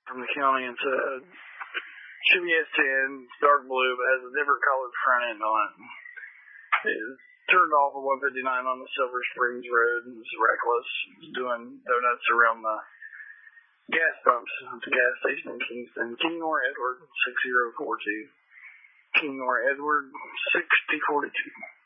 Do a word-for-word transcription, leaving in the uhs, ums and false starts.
from the county and said, Chevy S ten, dark blue, but has a different colored front end on it. It turned off at one fifty-nine on the Silver Springs Road and was reckless. It was doing donuts around the gas pumps at the gas station in Kingston. Kenmore Edward, six zero four two. Kenmore Edward, sixty forty-two.